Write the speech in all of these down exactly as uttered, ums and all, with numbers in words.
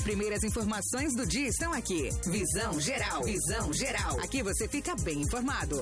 primeiras informações do dia estão aqui. Visão Geral. Visão Geral. Aqui você fica bem informado.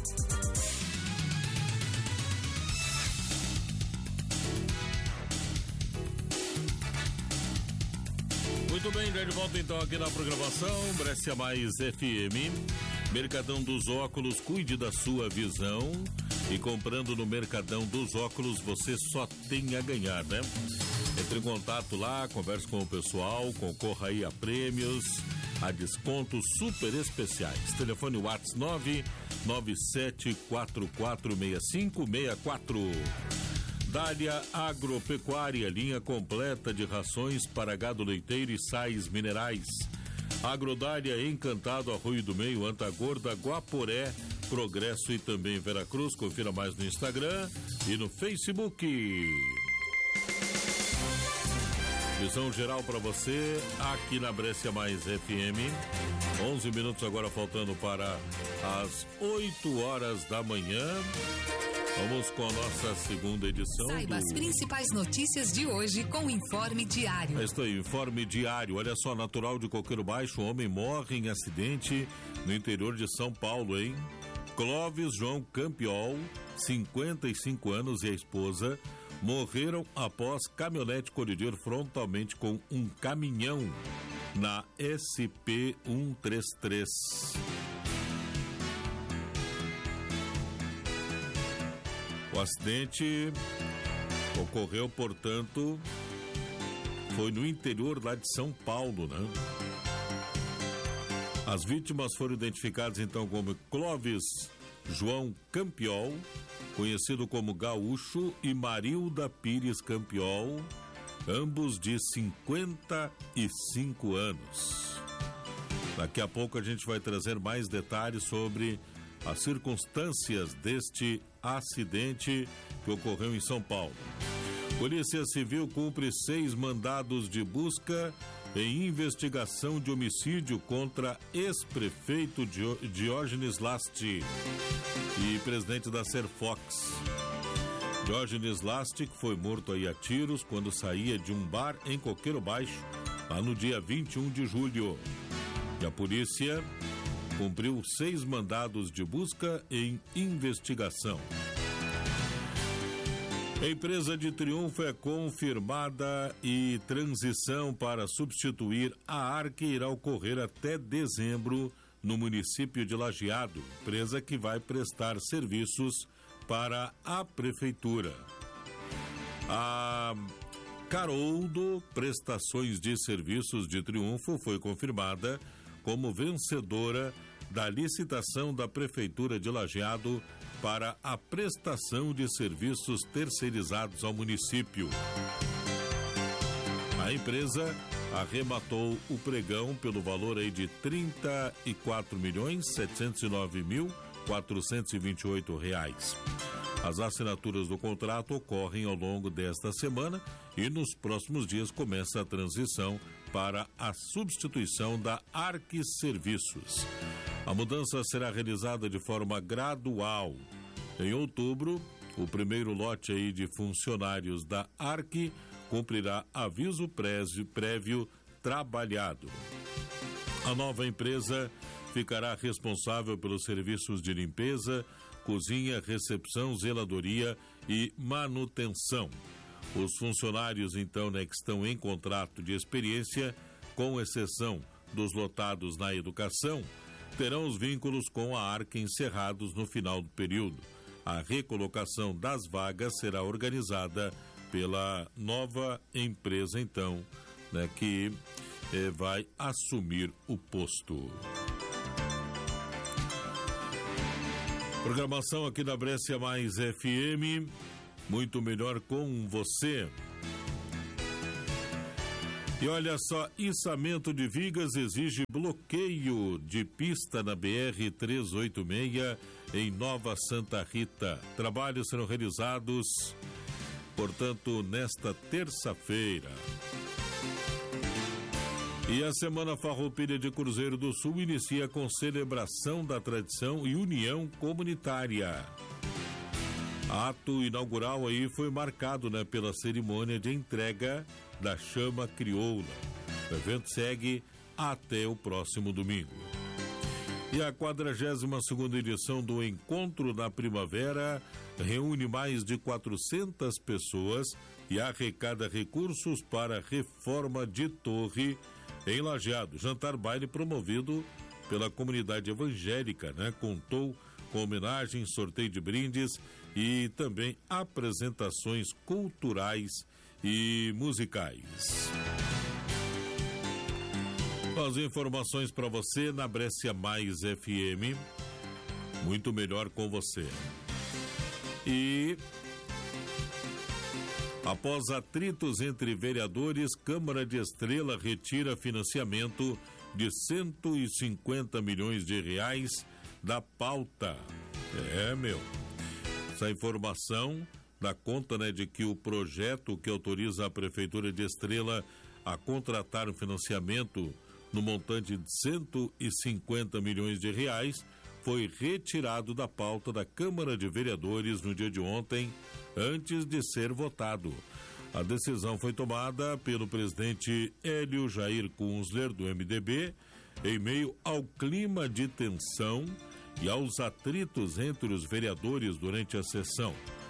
Muito bem, já de volta então aqui na programação Brescia Mais F M. Mercadão dos Óculos, cuide da sua visão. E comprando no Mercadão dos Óculos, você só tem a ganhar, né? Entre em contato lá, converse com o pessoal, concorra aí a prêmios, a descontos super especiais. Telefone WhatsApp nove nove sete quatro quatro seis cinco seis quatro. Dália Agropecuária, linha completa de rações para gado leiteiro e sais minerais. Agrodália, Encantado, Arroio do Meio, Antagorda, Guaporé, Progresso e também Veracruz. Confira mais no Instagram e no Facebook. Visão geral para você aqui na Brescia Mais F M. onze minutos agora faltando para as oito horas da manhã. Vamos com a nossa segunda edição. Saiba do... as principais notícias de hoje com o Informe Diário. Este é o Informe Diário. Olha só, natural de Coqueiro Baixo, um homem morre em acidente no interior de São Paulo, hein? Clóvis João Campiol, cinquenta e cinco anos, e a esposa morreram após caminhonete colidir frontalmente com um caminhão na S P cento e trinta e três. O acidente ocorreu, portanto, foi no interior lá de São Paulo, né? As vítimas foram identificadas então como Clóvis João Campiol, conhecido como Gaúcho, e Marilda Pires Campiol, ambos de cinquenta e cinco anos. Daqui a pouco a gente vai trazer mais detalhes sobre as circunstâncias deste acidente que ocorreu em São Paulo. Polícia Civil cumpre seis mandados de busca em investigação de homicídio contra ex-prefeito Diógenes Lasti e presidente da Serfox. Diógenes Lasti foi morto aí a tiros quando saía de um bar em Coqueiro Baixo, lá no dia vinte e um de julho. E a polícia cumpriu seis mandados de busca em investigação. A empresa de Triunfo é confirmada e transição para substituir a Arque irá ocorrer até dezembro no município de Lajeado, empresa que vai prestar serviços para a prefeitura. A Caroldo Prestações de Serviços de Triunfo foi confirmada como vencedora da licitação da Prefeitura de Lajeado para a prestação de serviços terceirizados ao município. A empresa arrematou o pregão pelo valor aí de trinta e quatro milhões setecentos e nove mil quatrocentos e vinte e oito reais. As assinaturas do contrato ocorrem ao longo desta semana e nos próximos dias começa a transição para a substituição da Arque Serviços. A mudança será realizada de forma gradual. Em outubro, o primeiro lote aí de funcionários da Arque cumprirá aviso prévio trabalhado. A nova empresa ficará responsável pelos serviços de limpeza, cozinha, recepção, zeladoria e manutenção. Os funcionários, então, né, que estão em contrato de experiência, com exceção dos lotados na educação, terão os vínculos com a Arque encerrados no final do período. A recolocação das vagas será organizada pela nova empresa, então, né, que eh, vai assumir o posto. Programação aqui da Brescia Mais F M, muito melhor com você. E olha só, içamento de vigas exige bloqueio de pista na B R trezentos e oitenta e seis em Nova Santa Rita. Trabalhos serão realizados, portanto, nesta terça-feira. E a Semana Farroupilha de Cruzeiro do Sul inicia com celebração da tradição e união comunitária. Ato inaugural aí foi marcado, né, pela cerimônia de entrega da chama crioula. O evento segue até o próximo domingo. E a quadragésima segunda edição do Encontro da Primavera reúne mais de quatrocentas pessoas e arrecada recursos para a reforma de torre em Lajeado. Jantar baile promovido pela comunidade evangélica, né? Contou com homenagem, sorteio de brindes e também apresentações culturais e musicais. As informações para você na Brescia Mais F M, muito melhor com você. E após atritos entre vereadores, Câmara de Estrela retira financiamento de cento e cinquenta milhões de reais da pauta. É, meu. Essa informação dá conta, né, de que o projeto que autoriza a Prefeitura de Estrela a contratar um financiamento no montante de cento e cinquenta milhões de reais foi retirado da pauta da Câmara de Vereadores no dia de ontem, antes de ser votado. A decisão foi tomada pelo presidente Hélio Jair Kunzler, do M D B, em meio ao clima de tensão e aos atritos entre os vereadores durante a sessão.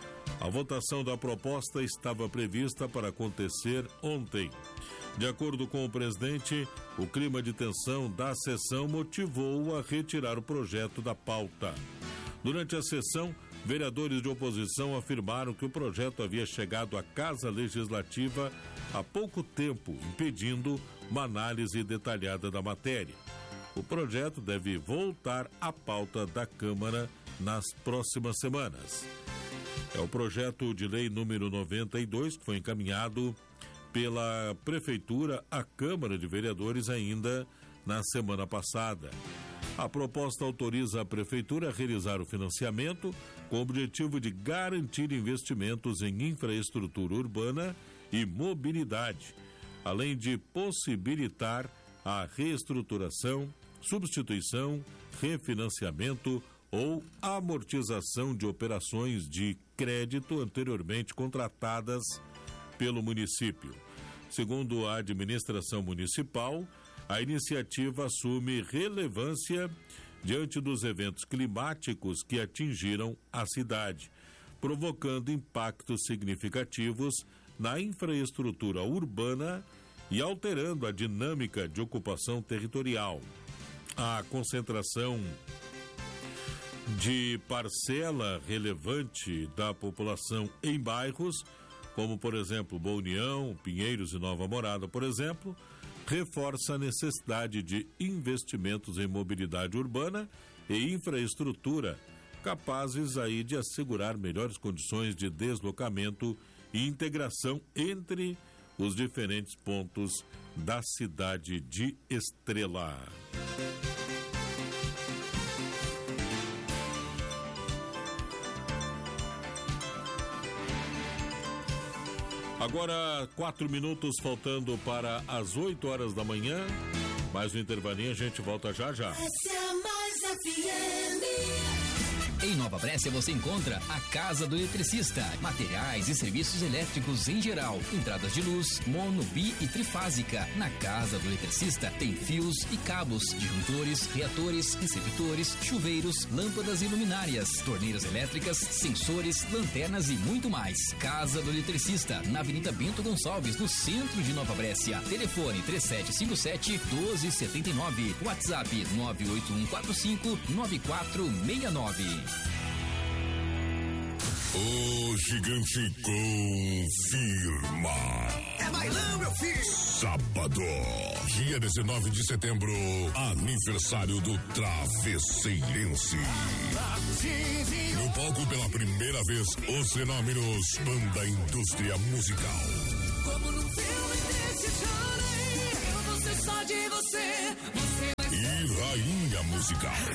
A votação da proposta estava prevista para acontecer ontem. De acordo com o presidente, o clima de tensão da sessão motivou-o a retirar o projeto da pauta. Durante a sessão, vereadores de oposição afirmaram que o projeto havia chegado à Casa Legislativa há pouco tempo, impedindo uma análise detalhada da matéria. O projeto deve voltar à pauta da Câmara nas próximas semanas. É o projeto de lei número noventa e dois, que foi encaminhado pela Prefeitura à Câmara de Vereadores ainda na semana passada. A proposta autoriza a Prefeitura a realizar o financiamento com o objetivo de garantir investimentos em infraestrutura urbana e mobilidade, além de possibilitar a reestruturação, substituição, refinanciamento ou amortização de operações de crédito anteriormente contratadas pelo município. Segundo a administração municipal, a iniciativa assume relevância diante dos eventos climáticos que atingiram a cidade, provocando impactos significativos na infraestrutura urbana e alterando a dinâmica de ocupação territorial. A concentração de parcela relevante da população em bairros, como, por exemplo, Boa União, Pinheiros e Nova Morada, por exemplo, reforça a necessidade de investimentos em mobilidade urbana e infraestrutura, capazes aí de assegurar melhores condições de deslocamento e integração entre os diferentes pontos da cidade de Estrela. Agora, quatro minutos faltando para as oito horas da manhã. Mais um intervalinho, a gente volta já já. Essa é a Mais F M. Em Nova Brescia você encontra a Casa do Eletricista, materiais e serviços elétricos em geral, entradas de luz, mono, bi e trifásica. Na Casa do Eletricista tem fios e cabos, disjuntores, reatores, receptores, chuveiros, lâmpadas e luminárias, torneiras elétricas, sensores, lanternas e muito mais. Casa do Eletricista, na Avenida Bento Gonçalves, no centro de Nova Brescia. Telefone três sete cinco sete, um dois sete nove, WhatsApp nove oito um quatro cinco, nove quatro seis nove. O gigante confirma. É bailão, meu filho! Sábado, dia dezenove de setembro, aniversário do Travesseirense. No palco pela primeira vez, os fenômenos Banda Indústria Musical. Como num filme desse choro aí, você só de você, você vai... E Rainha Musical.